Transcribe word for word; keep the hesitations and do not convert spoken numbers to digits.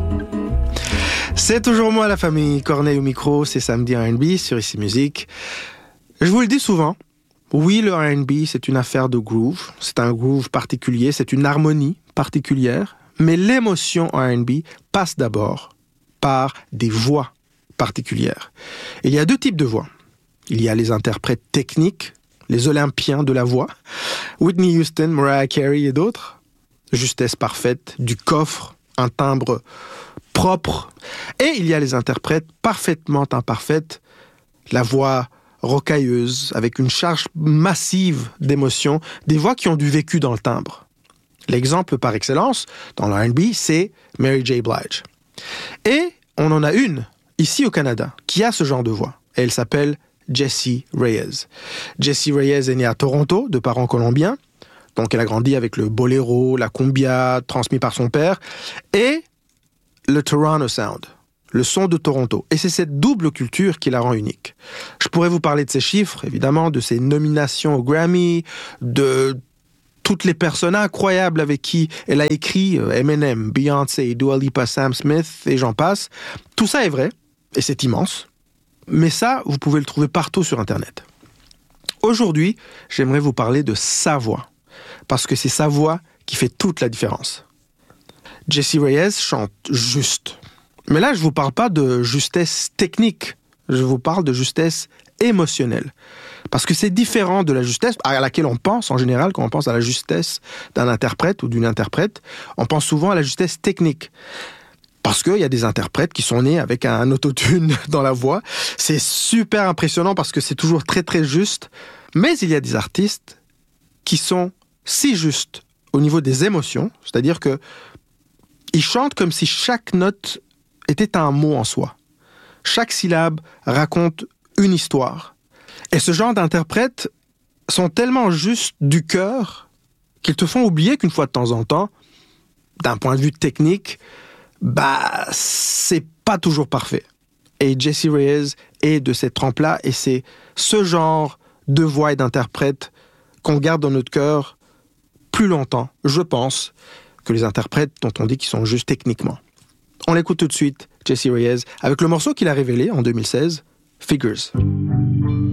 C'est toujours moi, la famille Corneille au micro, c'est Samedi R and B sur Ici Musique. Je vous le dis souvent, oui, le R and B, c'est une affaire de groove, c'est un groove particulier, c'est une harmonie particulière, mais l'émotion en R and B passe d'abord par des voix particulières. Et il y a deux types de voix. Il y a les interprètes techniques, les Olympiens de la voix, Whitney Houston, Mariah Carey et d'autres. Justesse parfaite, du coffre, un timbre propre. Et il y a les interprètes parfaitement imparfaites, la voix rocailleuse, avec une charge massive d'émotions, des voix qui ont du vécu dans le timbre. L'exemple par excellence, dans le R and B, c'est Mary J. Blige. Et on en a une, ici au Canada, qui a ce genre de voix. Et elle s'appelle Jessie Reyez. Jessie Reyez est née à Toronto, de parents colombiens. Donc elle a grandi avec le boléro, la cumbia, transmis par son père, et le Toronto Sound, le son de Toronto. Et c'est cette double culture qui la rend unique. Je pourrais vous parler de ses chiffres, évidemment, de ses nominations au Grammy, de toutes les personnes incroyables avec qui elle a écrit, Eminem, Beyoncé, Dua Lipa, Sam Smith, et j'en passe. Tout ça est vrai, et c'est immense. Mais ça, vous pouvez le trouver partout sur Internet. Aujourd'hui, j'aimerais vous parler de sa voix, parce que c'est sa voix qui fait toute la différence. Jessie Reyez chante juste. Mais là, je ne vous parle pas de justesse technique, je vous parle de justesse émotionnelle. Parce que c'est différent de la justesse à laquelle on pense en général, quand on pense à la justesse d'un interprète ou d'une interprète, on pense souvent à la justesse technique. Parce qu'il y a des interprètes qui sont nés avec un autotune dans la voix. C'est super impressionnant parce que c'est toujours très très juste. Mais il y a des artistes qui sont si justes au niveau des émotions, c'est-à-dire que ils chantent comme si chaque note était un mot en soi. Chaque syllabe raconte une histoire. Et ce genre d'interprètes sont tellement justes du cœur qu'ils te font oublier qu'une fois de temps en temps, d'un point de vue technique, bah, c'est pas toujours parfait. Et Jessie Reyez est de cette trempe-là, et c'est ce genre de voix et d'interprète qu'on garde dans notre cœur plus longtemps, je pense, que les interprètes dont on dit qu'ils sont justes techniquement. On l'écoute tout de suite, Jessie Reyez, avec le morceau qu'il a révélé en deux mille seize, Figures.